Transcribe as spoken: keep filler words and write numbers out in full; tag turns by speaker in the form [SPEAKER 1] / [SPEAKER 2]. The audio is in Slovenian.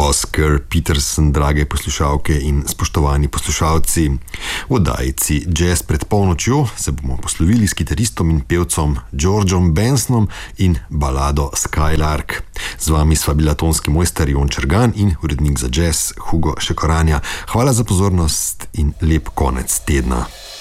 [SPEAKER 1] Oscar Peterson, drage poslušalke in spoštovani poslušalci. V oddajici Jazz pred polnočjo se bomo poslovili s kitaristom in pevcem Georgeom Bensonom in balado Skylark. Z vami sva bila tonski mojster Jon Čergan in urednik za jazz Hugo Šekoranja. Hvala za pozornost in lep konec tedna.